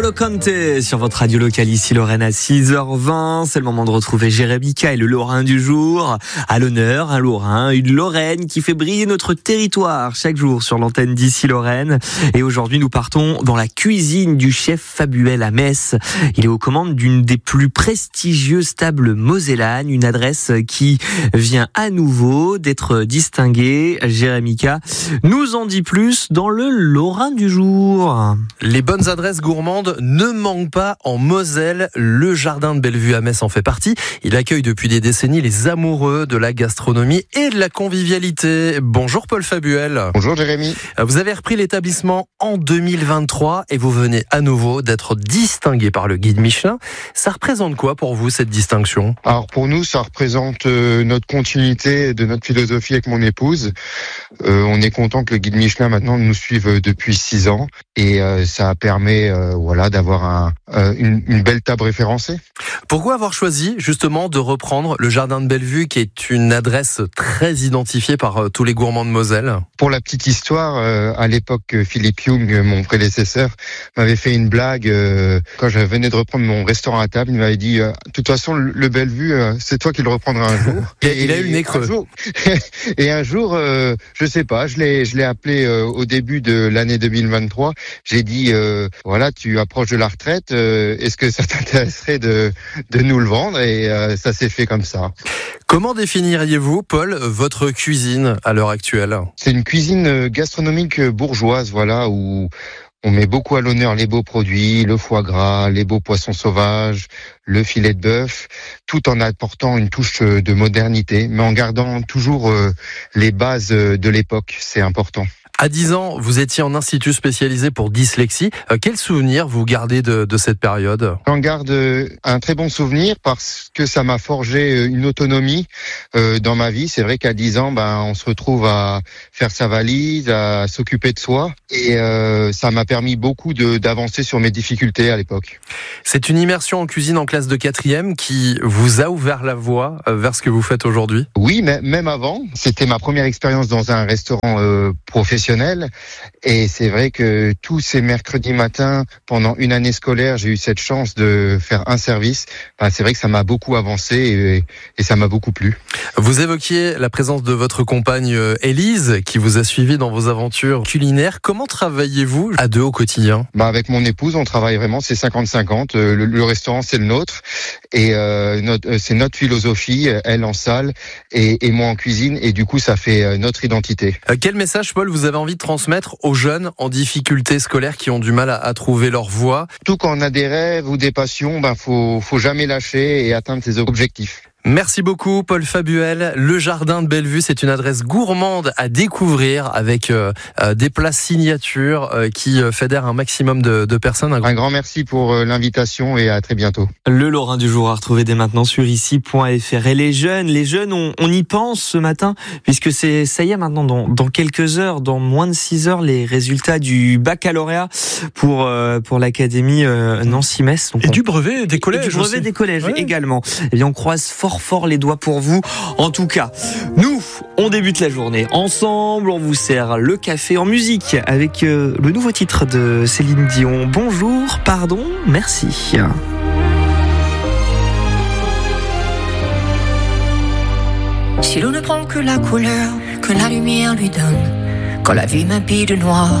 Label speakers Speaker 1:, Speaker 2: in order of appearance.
Speaker 1: N'Golo Kanté sur votre radio locale ici Lorraine à 6h20. C'est le moment de retrouver Jérémika et le Lorrain du jour. À l'honneur, un Lorrain, une Lorraine qui fait briller notre territoire chaque jour sur l'antenne d'ici Lorraine. Et aujourd'hui, nous partons dans la cuisine du chef Fabuel à Metz. Il est aux commandes d'une des plus prestigieuses tables mosellanes, une adresse qui vient à nouveau d'être distinguée. Jérémika nous en dit plus dans le Lorrain du jour.
Speaker 2: Les bonnes adresses gourmandes ne manquent pas en Moselle. Le jardin de Bellevue à Metz en fait partie. Il accueille depuis des décennies les amoureux de la gastronomie et de la convivialité. Bonjour Paul Fabuel.
Speaker 3: Bonjour Jérémy.
Speaker 2: Vous avez repris l'établissement en 2023 et vous venez à nouveau d'être distingué par le guide Michelin. Ça représente quoi pour vous cette distinction ?
Speaker 3: Alors pour nous, ça représente notre continuité de notre philosophie avec mon épouse. On est content que le guide Michelin maintenant nous suive depuis 6 ans et ça permet d'avoir une belle table référencée.
Speaker 2: Pourquoi avoir choisi justement de reprendre le jardin de Bellevue qui est une adresse très identifiée par tous les gourmands de Moselle ?
Speaker 3: Pour la petite histoire, à l'époque, Philippe Young, mon prédécesseur, m'avait fait une blague quand je venais de reprendre mon restaurant à table. Il m'avait dit de toute façon le Bellevue, c'est toi qui le reprendras un jour.
Speaker 2: Il a eu le nez creux.
Speaker 3: Et un jour, je sais pas, je l'ai appelé au début de l'année 2023. J'ai dit tu approches de la retraite, est-ce que ça t'intéresserait de nous le vendre ? Et ça s'est fait comme ça.
Speaker 2: Comment définiriez-vous, Paul, votre cuisine à l'heure actuelle ?
Speaker 3: C'est une cuisine gastronomique bourgeoise, où on met beaucoup à l'honneur les beaux produits, le foie gras, les beaux poissons sauvages, le filet de bœuf, tout en apportant une touche de modernité, mais en gardant toujours les bases de l'époque, c'est important.
Speaker 2: À 10 ans, vous étiez en institut spécialisé pour dyslexie. Quel souvenir vous gardez de cette période ?
Speaker 3: J'en garde un très bon souvenir parce que ça m'a forgé une autonomie dans ma vie. C'est vrai qu'à 10 ans, on se retrouve à faire sa valise, à s'occuper de soi. Et ça m'a permis beaucoup d'avancer sur mes difficultés à l'époque.
Speaker 2: C'est une immersion en cuisine en classe de 4e qui vous a ouvert la voie vers ce que vous faites aujourd'hui ?
Speaker 3: Oui, mais même avant. C'était ma première expérience dans un restaurant professionnel. Et c'est vrai que tous ces mercredis matins, pendant une année scolaire, j'ai eu cette chance de faire un service. C'est vrai que ça m'a beaucoup avancé et ça m'a beaucoup plu.
Speaker 2: Vous évoquiez la présence de votre compagne Élise, qui vous a suivi dans vos aventures culinaires. Comment travaillez-vous à deux au quotidien ?
Speaker 3: Avec mon épouse, on travaille vraiment, c'est 50-50. Le restaurant, c'est le nôtre. Et c'est notre philosophie, elle en salle et moi en cuisine. Et du coup, ça fait notre identité.
Speaker 2: Quel message, Paul, vous avez envie de transmettre aux jeunes en difficulté scolaire qui ont du mal à trouver leur voie ?
Speaker 3: Tout quand on a des rêves ou des passions, faut jamais lâcher et atteindre ses objectifs.
Speaker 2: Merci beaucoup Paul Fabuel. Le jardin de Bellevue, c'est une adresse gourmande à découvrir avec des plats signatures qui fédèrent un maximum de personnes.
Speaker 3: Un grand merci pour l'invitation et à très bientôt.
Speaker 1: Le Lorrain du jour à retrouver dès maintenant sur ici.fr. Et les jeunes, on y pense ce matin puisque ça y est maintenant dans quelques heures, dans moins de 6 heures, les résultats du baccalauréat pour l'académie Nancy-Metz.
Speaker 4: Et du brevet des collèges.
Speaker 1: Et du brevet
Speaker 4: aussi.
Speaker 1: des collèges
Speaker 4: Ouais.
Speaker 1: également. Eh bien, on croise fort les doigts pour vous. En tout cas, nous, on débute la journée ensemble. On vous sert le café en musique avec le nouveau titre de Céline Dion. Bonjour, pardon, merci.
Speaker 5: Si l'on ne prend que la couleur que la lumière lui donne, quand la vie m'habille de noir,